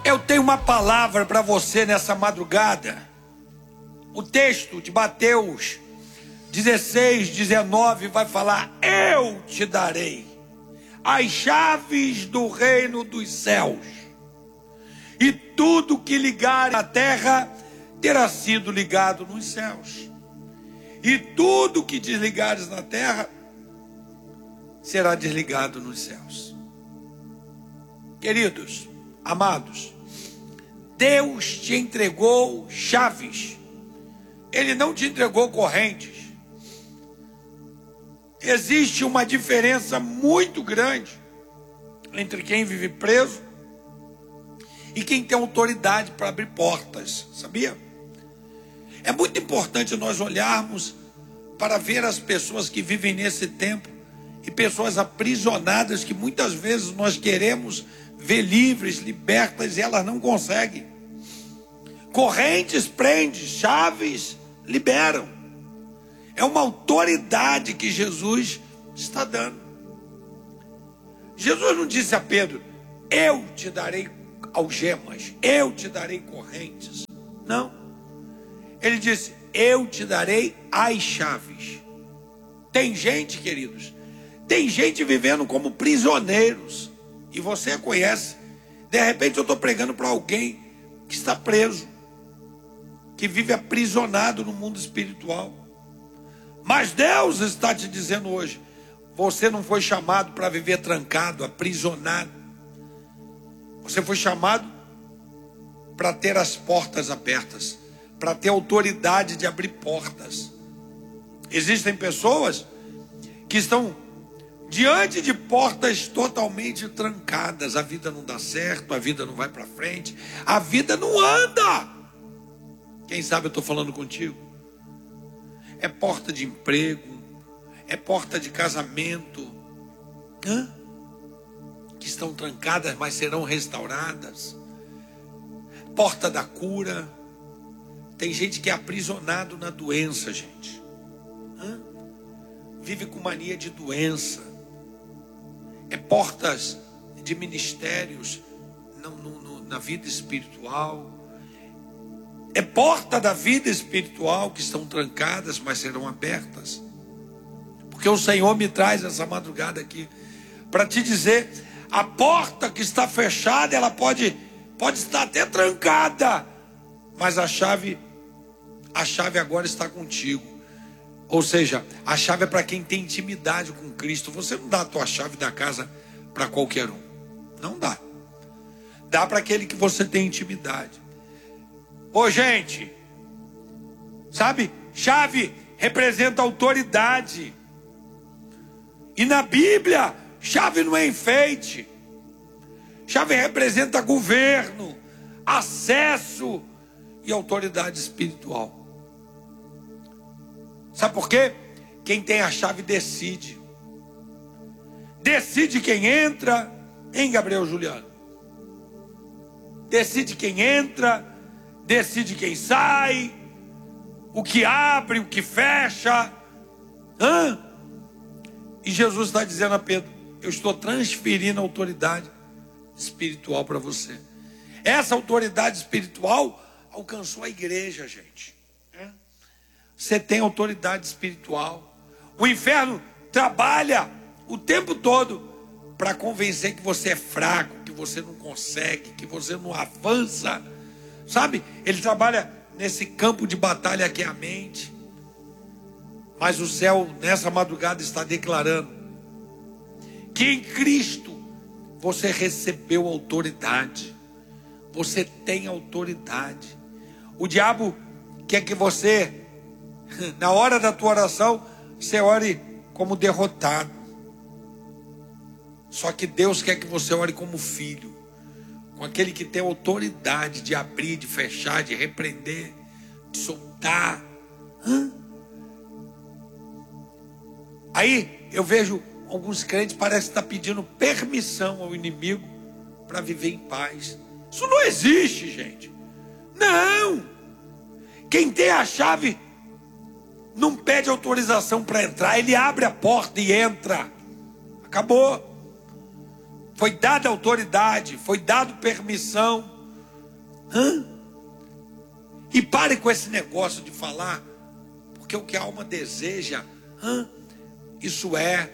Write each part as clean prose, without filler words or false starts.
Eu tenho uma palavra para você nessa madrugada. O texto de Mateus 16, 19 vai falar: eu te darei as chaves do reino dos céus, e tudo que ligar na terra terá sido ligado nos céus, e tudo que desligares na terra será desligado nos céus. Queridos, amados, Deus te entregou chaves. Ele não te entregou correntes. Existe uma diferença muito grande entre quem vive preso e quem tem autoridade para abrir portas, sabia? É muito importante nós olharmos para ver as pessoas que vivem nesse tempo e pessoas aprisionadas que muitas vezes nós queremos ver livres, libertas, e elas não conseguem. Correntes prendem, chaves liberam. É uma autoridade que Jesus está dando. Jesus não disse a Pedro: eu te darei algemas, eu te darei correntes. Não. Ele disse: eu te darei as chaves. Tem gente, queridos, tem gente vivendo como prisioneiros, e você conhece. De repente eu estou pregando para alguém que está preso, que vive aprisionado no mundo espiritual. Mas Deus está te dizendo hoje: você não foi chamado para viver trancado, aprisionado. Você foi chamado para ter as portas abertas, para ter autoridade de abrir portas. Existem pessoas que estão diante de portas totalmente trancadas. A vida não dá certo, a vida não vai para frente, a vida não anda. Quem sabe eu estou falando contigo? É porta de emprego, é porta de casamento, que estão trancadas, mas serão restauradas. Porta da cura. Tem gente que é aprisionado na doença, gente. Vive com mania de doença. É portas de ministérios na vida espiritual. É porta da vida espiritual que estão trancadas, mas serão abertas. Porque o Senhor me traz essa madrugada aqui para te dizer: a porta que está fechada, ela pode estar até trancada, mas a chave agora está contigo. Ou seja, a chave é para quem tem intimidade com Cristo. Você não dá a tua chave da casa para qualquer um. Não dá. Dá para aquele que você tem intimidade. Ô, gente, sabe, chave representa autoridade. E na Bíblia, chave não é enfeite. Chave representa governo, acesso e autoridade espiritual. Sabe por quê? Quem tem a chave decide. Decide quem entra, hein, Gabriel Juliano? Decide quem entra, decide quem sai, o que abre, o que fecha. E Jesus está dizendo a Pedro: eu estou transferindo a autoridade espiritual para você. Essa autoridade espiritual alcançou a igreja, gente. Você tem autoridade espiritual. O inferno trabalha o tempo todo para convencer que você é fraco, que você não consegue, que você não avança. Sabe? Ele trabalha nesse campo de batalha que é a mente. Mas o céu, nessa madrugada, está declarando que em Cristo você recebeu autoridade. Você tem autoridade. O diabo quer que você, na hora da tua oração, você ore como derrotado. Só que Deus quer que você ore como filho, com aquele que tem autoridade de abrir, de fechar, de repreender, de soltar. Aí eu vejo alguns crentes, parece que estão pedindo permissão ao inimigo para viver em paz. Isso não existe, gente. Não. Quem tem a chave não pede autorização para entrar, ele abre a porta e entra. Acabou. Foi dada autoridade, foi dado permissão. E pare com esse negócio de falar, porque o que a alma deseja, isso é.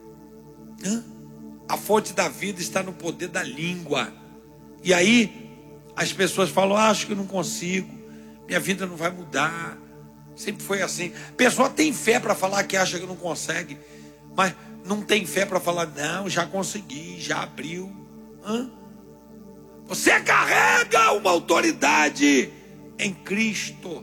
A fonte da vida está no poder da língua. E aí as pessoas falam: acho que não consigo, minha vida não vai mudar. Sempre foi assim. A pessoa tem fé para falar que acha que não consegue, mas não tem fé para falar: não, já consegui, já abriu. Você carrega uma autoridade em Cristo.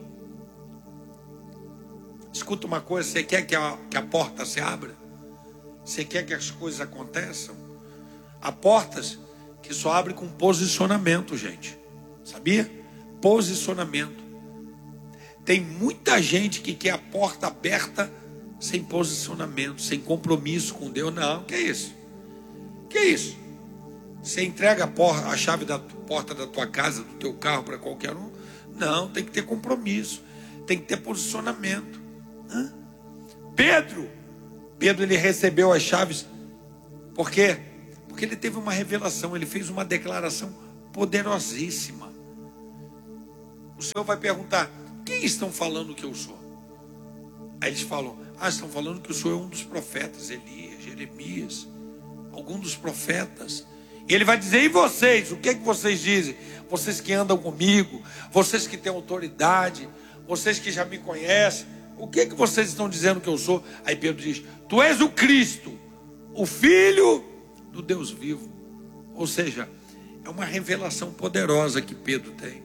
Escuta uma coisa: você quer que a porta se abra? Você quer que as coisas aconteçam? Há portas que só abrem com posicionamento, gente. Sabia? Posicionamento. Tem muita gente que quer a porta aberta sem posicionamento, sem compromisso com Deus. Não, que é isso? Que é isso? Você entrega a chave da porta da tua casa, do teu carro para qualquer um? Não, tem que ter compromisso, tem que ter posicionamento. Pedro, ele recebeu as chaves. Por quê? Porque ele teve uma revelação, ele fez uma declaração poderosíssima. O Senhor vai perguntar: quem estão falando que eu sou? Aí eles falam: estão falando que o Senhor é um dos profetas, Elias, Jeremias, algum dos profetas. E ele vai dizer: e vocês? O que é que vocês dizem? Vocês que andam comigo, vocês que têm autoridade, vocês que já me conhecem, o que é que vocês estão dizendo que eu sou? Aí Pedro diz: tu és o Cristo, o Filho do Deus vivo. Ou seja, é uma revelação poderosa que Pedro tem.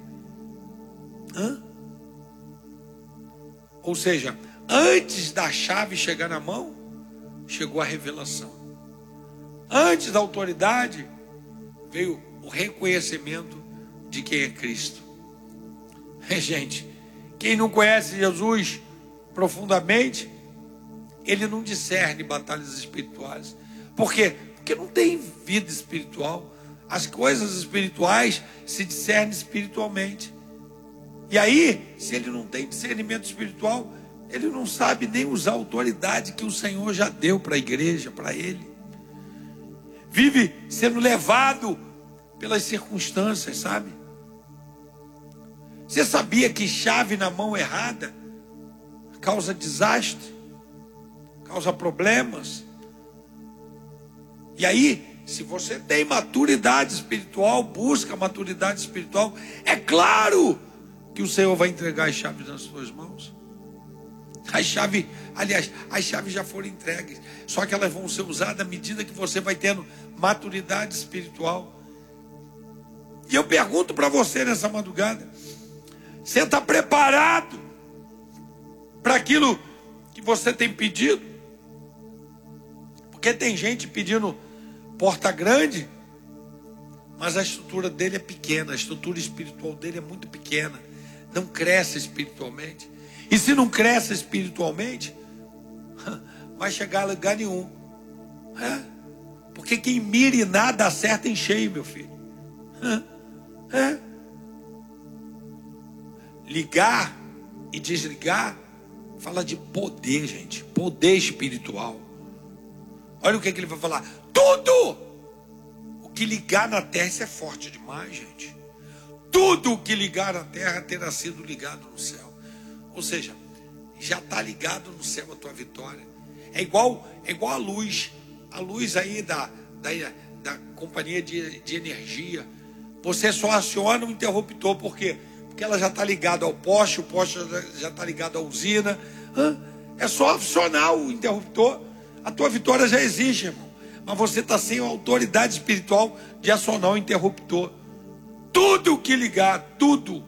Ou seja, antes da chave chegar na mão, chegou a revelação. Antes da autoridade, veio o reconhecimento de quem é Cristo. Gente, quem não conhece Jesus profundamente, ele não discerne batalhas espirituais. Por quê? Porque não tem vida espiritual. As coisas espirituais se discernem espiritualmente. E aí, se ele não tem discernimento espiritual, ele não sabe nem usar a autoridade que o Senhor já deu para a igreja, para ele. Vive sendo levado pelas circunstâncias, sabe? Você sabia que chave na mão errada causa desastre, causa problemas? E aí, se você tem maturidade espiritual, busca maturidade espiritual, é claro que o Senhor vai entregar as chaves nas suas mãos. As chaves já foram entregues, só que elas vão ser usadas à medida que você vai tendo maturidade espiritual. E eu pergunto para você nessa madrugada: você está preparado para aquilo que você tem pedido? Porque tem gente pedindo porta grande, mas a estrutura dele é pequena, a estrutura espiritual dele é muito pequena, não cresce espiritualmente. E se não cresce espiritualmente, vai chegar a lugar nenhum. Porque quem mira e nada acerta em cheio, meu filho. Ligar e desligar fala de poder, gente. Poder espiritual. Olha o que ele vai falar: tudo o que ligar na terra. Isso é forte demais, gente. Tudo o que ligar na terra terá sido ligado no céu. Ou seja, já está ligado no céu a tua vitória. É igual a luz. A luz aí da companhia de energia. Você só aciona o interruptor. Por quê? Porque ela já está ligada ao poste, o poste já está ligado à usina. É só acionar o interruptor. A tua vitória já existe, irmão. Mas você está sem a autoridade espiritual de acionar o interruptor. Tudo que ligar, tudo,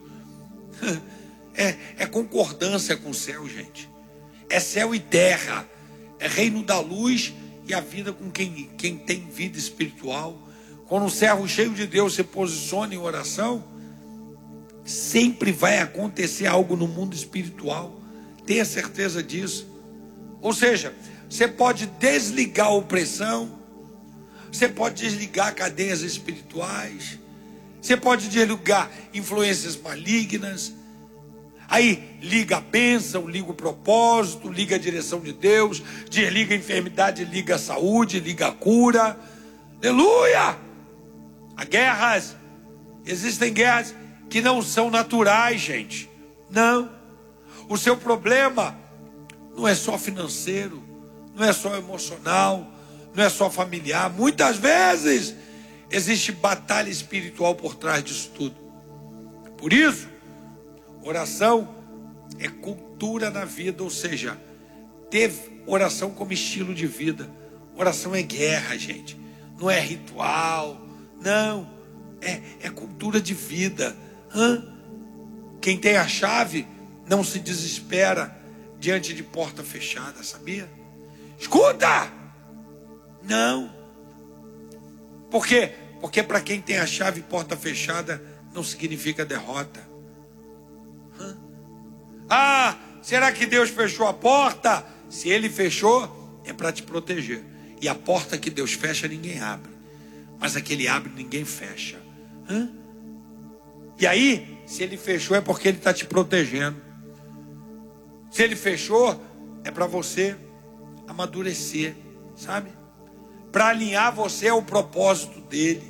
é concordância com o céu, gente. É céu e terra. É reino da luz e a vida com quem tem vida espiritual. Quando um servo cheio de Deus se posiciona em oração, sempre vai acontecer algo no mundo espiritual. Tenha certeza disso. Ou seja, você pode desligar a opressão, você pode desligar cadeias espirituais, você pode desligar influências malignas. Aí liga a bênção, liga o propósito, liga a direção de Deus, desliga a enfermidade, liga a saúde, liga a cura. Aleluia! Há guerras, existem guerras que não são naturais, gente. Não. O seu problema não é só financeiro, não é só emocional, não é só familiar. Muitas vezes existe batalha espiritual por trás disso tudo. Por isso, oração é cultura na vida, ou seja, ter oração como estilo de vida. Oração é guerra, gente. Não é ritual, não. É cultura de vida. Quem tem a chave não se desespera diante de porta fechada, sabia? Escuta! Não. Por quê? Porque para quem tem a chave porta fechada não significa derrota. Ah, será que Deus fechou a porta? Se Ele fechou, é para te proteger. E a porta que Deus fecha, ninguém abre. Mas a que Ele abre, ninguém fecha. E aí, se Ele fechou, é porque Ele está te protegendo. Se Ele fechou, é para você amadurecer, sabe? Para alinhar você ao propósito dEle.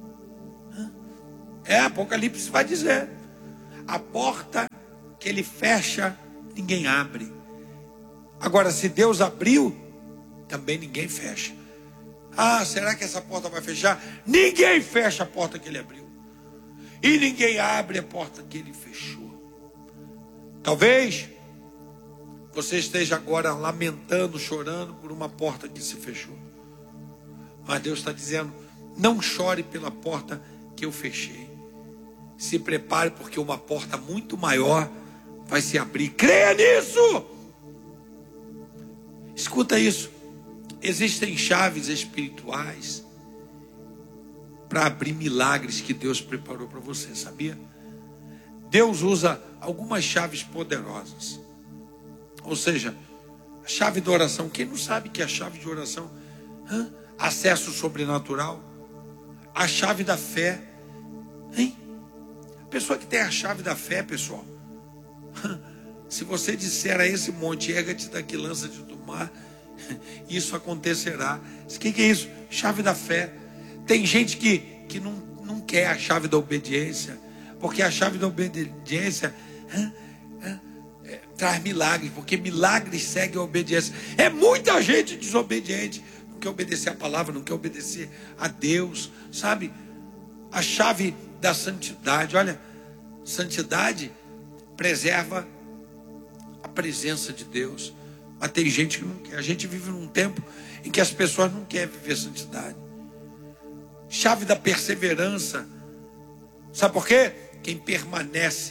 Apocalipse vai dizer. A porta que Ele fecha, ninguém abre. Agora, se Deus abriu, também ninguém fecha. Ah, será que essa porta vai fechar? Ninguém fecha a porta que Ele abriu. E ninguém abre a porta que Ele fechou. Talvez você esteja agora lamentando, chorando por uma porta que se fechou. Mas Deus está dizendo, não chore pela porta que eu fechei. Se prepare, porque uma porta muito maior vai se abrir. Creia nisso! Escuta isso. Existem chaves espirituais para abrir milagres que Deus preparou para você, sabia? Deus usa algumas chaves poderosas. Ou seja, a chave da oração. Quem não sabe que a chave de oração? Acesso sobrenatural. A chave da fé. A pessoa que tem a chave da fé, pessoal. Se você disser a esse monte, erga-te daqui, lança-te do mar, isso acontecerá. O que é isso? Chave da fé. Tem gente que não quer a chave da obediência, porque a chave da obediência traz milagres, porque milagres seguem a obediência. É muita gente desobediente, não quer obedecer a palavra, não quer obedecer a Deus, sabe? A chave da santidade, olha, santidade preserva a presença de Deus. Mas tem gente que não quer. A gente vive num tempo em que as pessoas não querem viver santidade. Chave da perseverança. Sabe por quê? Quem permanece,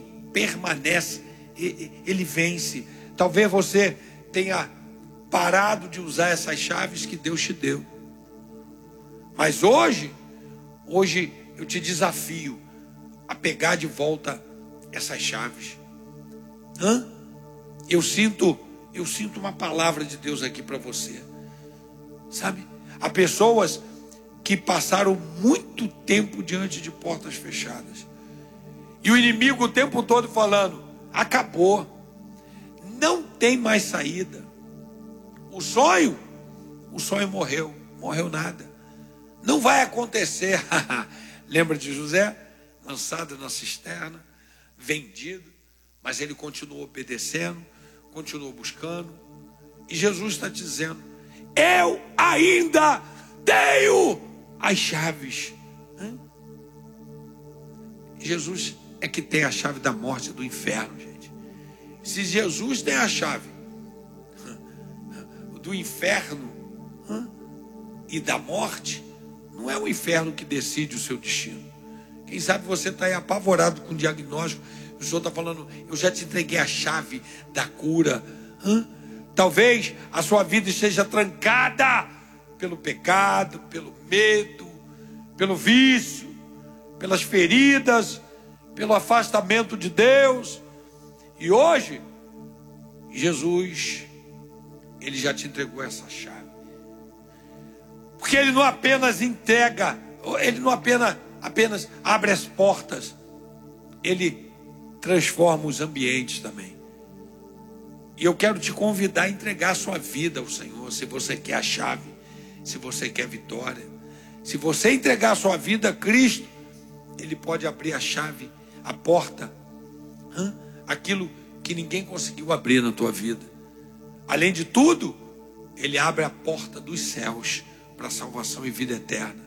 ele vence. Talvez você tenha parado de usar essas chaves que Deus te deu. Mas hoje eu te desafio a pegar de volta essas chaves. Eu sinto uma palavra de Deus aqui para você. Sabe? Há pessoas que passaram muito tempo diante de portas fechadas. E o inimigo o tempo todo falando, acabou. Não tem mais saída. O sonho morreu. Morreu nada. Não vai acontecer. Lembra de José? Lançado na cisterna, vendido. Mas ele continuou obedecendo, continuou buscando. E Jesus está dizendo, eu ainda tenho as chaves. Jesus é que tem a chave da morte e do inferno, gente. Se Jesus tem a chave do inferno e da morte, não é o inferno que decide o seu destino. Quem sabe você está aí apavorado com o diagnóstico. O Senhor está falando, eu já te entreguei a chave da cura. Talvez a sua vida esteja trancada pelo pecado, pelo medo, pelo vício, pelas feridas, pelo afastamento de Deus. E hoje, Jesus, Ele já te entregou essa chave. Porque Ele não apenas entrega, Ele não apenas abre as portas, Ele transforma os ambientes também. E eu quero te convidar a entregar a sua vida ao Senhor, se você quer a chave, se você quer vitória. Se você entregar a sua vida a Cristo, Ele pode abrir a chave a porta, aquilo que ninguém conseguiu abrir na tua vida. Além de tudo, Ele abre a porta dos céus para salvação e vida eterna.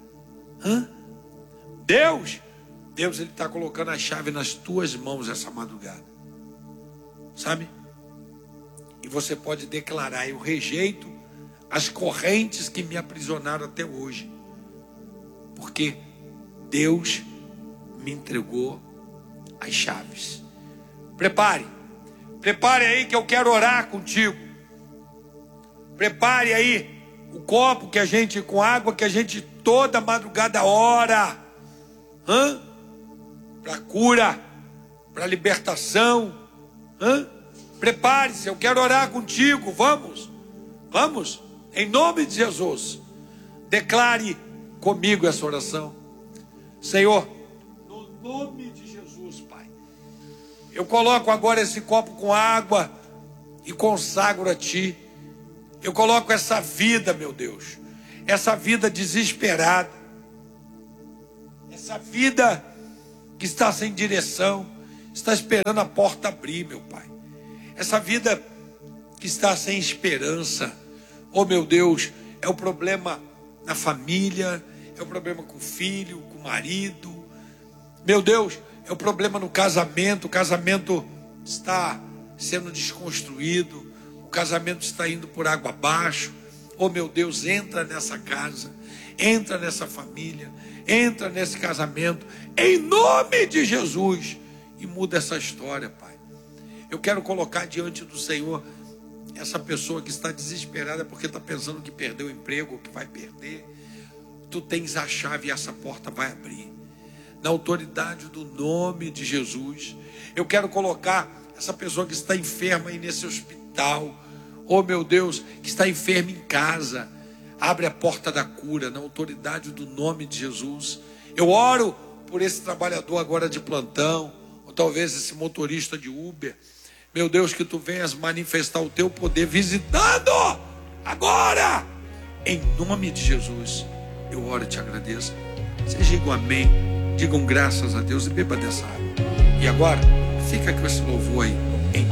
Deus, Ele está colocando a chave nas tuas mãos essa madrugada, sabe? E você pode declarar: eu rejeito as correntes que me aprisionaram até hoje, porque Deus me entregou as chaves. Prepare aí que eu quero orar contigo. Prepare aí o copo com água que a gente toda madrugada ora, para cura, para libertação. Prepare-se, eu quero orar contigo. Vamos, em nome de Jesus. Declare comigo essa oração. Senhor, no nome de Jesus, Pai, eu coloco agora esse copo com água e consagro a Ti. Eu coloco essa vida, meu Deus, essa vida desesperada, essa vida que está sem direção, está esperando a porta abrir, meu Pai. Essa vida que está sem esperança, oh meu Deus, é o problema na família, é o problema com o filho, com o marido, meu Deus, é o problema no casamento. O casamento está sendo desconstruído, o casamento está indo por água abaixo. Oh meu Deus, entra nessa casa, entra nessa família, entra nesse casamento, em nome de Jesus, e muda essa história, Pai. Eu quero colocar diante do Senhor essa pessoa que está desesperada porque está pensando que perdeu o emprego, que vai perder. Tu tens a chave e essa porta vai abrir. Na autoridade do nome de Jesus. Eu quero colocar essa pessoa que está enferma aí nesse hospital. Oh meu Deus, que está enferma em casa. Abre a porta da cura na autoridade do nome de Jesus. Eu oro por esse trabalhador agora de plantão, ou talvez esse motorista de Uber. Meu Deus, que tu venhas manifestar o teu poder visitando agora, em nome de Jesus. Eu oro e te agradeço. Vocês digam amém, digam graças a Deus e beba dessa água. E agora, fica com esse louvor aí.